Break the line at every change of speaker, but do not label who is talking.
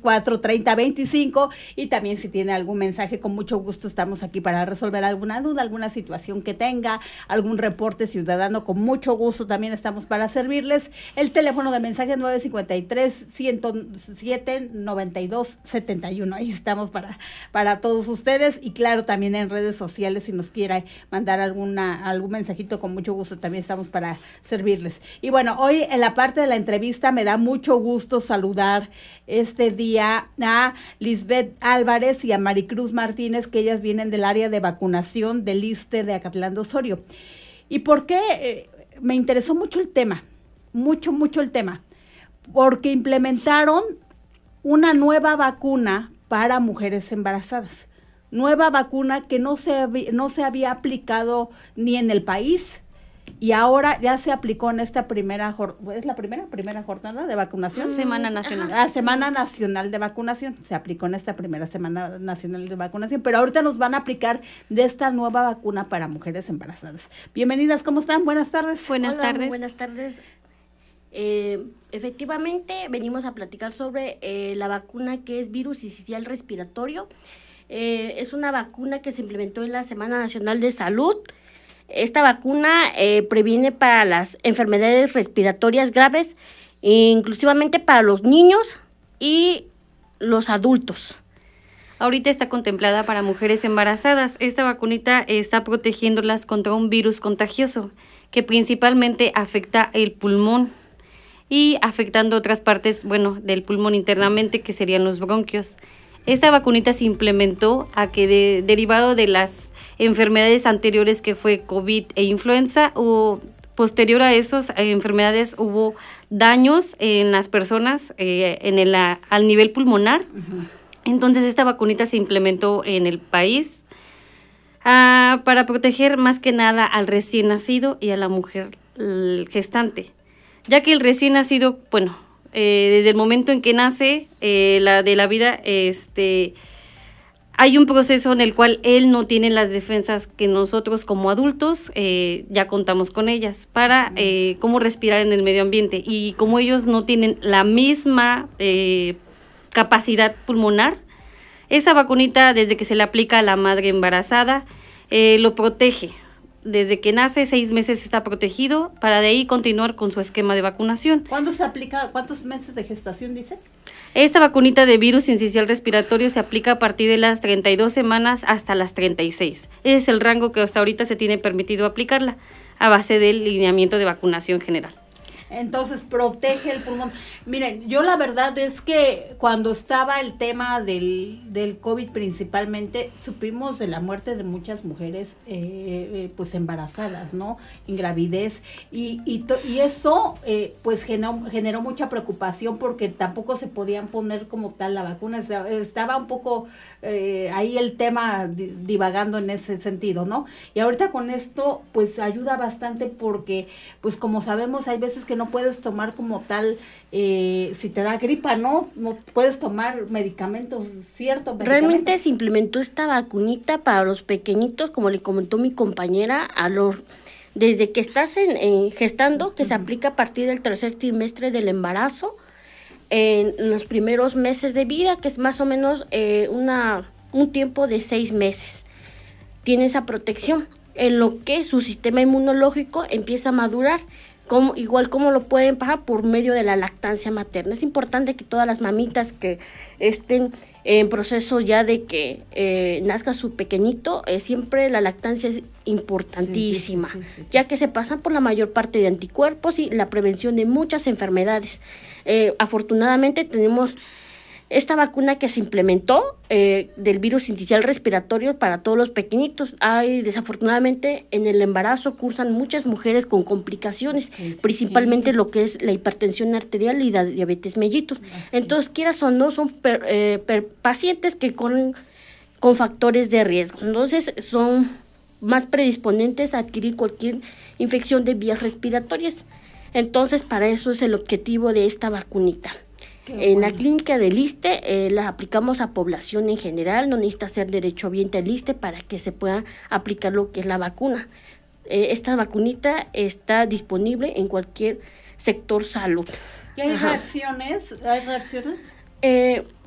430-25, y también si tiene algún mensaje, con mucho gusto estamos aquí para resolver alguna duda, alguna situación que tenga, algún reporte ciudadano, con mucho gusto también estamos para servirles. El teléfono de mensajes 953-107-9271, ahí estamos para todos ustedes, y claro, también en redes sociales, si nos quiera mandar algún mensajito, con mucho gusto también estamos para servirles. Y bueno, hoy en la parte de la entrevista me da mucho gusto saludar este día a Lisbeth Álvarez y a Maricruz Martínez, que ellas vienen del área de vacunación del ISSSTE de Acatlán de Osorio. ¿Y por qué? Me interesó mucho el tema, mucho el tema, porque implementaron una nueva vacuna para mujeres embarazadas, nueva vacuna que no se había aplicado ni en el país, y ahora ya se aplicó en esta ¿es la primera jornada de vacunación?
Semana Nacional.
Semana Nacional de Vacunación, se aplicó en esta primera Semana Nacional de Vacunación, pero ahorita nos van a aplicar de esta nueva vacuna para mujeres embarazadas. Bienvenidas, ¿cómo están? Buenas tardes.
Buenas tardes.
Buenas tardes. Efectivamente, venimos a platicar sobre la vacuna que es virus sincicial respiratorio. Es una vacuna que se implementó en la Semana Nacional de Salud. Esta vacuna previene para las enfermedades respiratorias graves, inclusivamente para los niños y los adultos.
Ahorita está contemplada para mujeres embarazadas. Esta vacunita está protegiéndolas contra un virus contagioso que principalmente afecta el pulmón y afectando otras partes, del pulmón internamente, que serían los bronquios. Esta vacunita se implementó a que derivado de las enfermedades anteriores, que fue COVID e influenza, o posterior a esas enfermedades hubo daños en las personas al nivel pulmonar. Uh-huh. Entonces esta vacunita se implementó en el país para proteger más que nada al recién nacido y a la mujer gestante, ya que el recién nacido, desde el momento en que nace la vida, hay un proceso en el cual él no tiene las defensas que nosotros como adultos ya contamos con ellas para cómo respirar en el medio ambiente, y como ellos no tienen la misma capacidad pulmonar, esa vacunita, desde que se le aplica a la madre embarazada, lo protege. Desde que nace, 6 meses está protegido, para de ahí continuar con su esquema de vacunación.
¿Cuándo se aplica? ¿Cuántos meses de gestación dice?
Esta vacunita de virus sincicial respiratorio se aplica a partir de las 32 semanas hasta las 36. Ese es el rango que hasta ahorita se tiene permitido aplicarla, a base del lineamiento de vacunación general.
Entonces protege el pulmón. Miren, yo la verdad es que cuando estaba el tema del COVID principalmente, supimos de la muerte de muchas mujeres pues embarazadas, ¿no? Ingravidez, y eso pues generó mucha preocupación, porque tampoco se podían poner como tal la vacuna. Estaba un poco ahí el tema divagando en ese sentido, ¿no? Y ahorita con esto pues ayuda bastante, porque pues como sabemos hay veces que no puedes tomar como tal, si te da gripa, no puedes tomar medicamentos, ¿cierto?
Realmente se implementó esta vacunita para los pequeñitos, como le comentó mi compañera, desde que estás gestando, que se aplica a partir del 3er trimestre del embarazo, en los primeros meses de vida, que es más o menos un tiempo de 6 meses. Tiene esa protección, en lo que su sistema inmunológico empieza a madurar, igual como lo pueden pasar por medio de la lactancia materna. Es importante que todas las mamitas que estén en proceso ya de que nazca su pequeñito, siempre la lactancia es importantísima, sí, ya que se pasan por la mayor parte de anticuerpos y la prevención de muchas enfermedades. Afortunadamente tenemos esta vacuna que se implementó del virus sincicial respiratorio para todos los pequeñitos. Desafortunadamente en el embarazo cursan muchas mujeres con complicaciones, principalmente lo que es la hipertensión arterial y la diabetes mellitus. Entonces, quieras o no, son pacientes que con factores de riesgo. Entonces, son más predisponentes a adquirir cualquier infección de vías respiratorias. Entonces, para eso es el objetivo de esta vacunita. En la clínica del ISSSTE la aplicamos a población en general, no necesita ser derechohabiente al ISSSTE para que se pueda aplicar lo que es la vacuna. Esta vacunita está disponible en cualquier sector salud.
¿Y hay reacciones?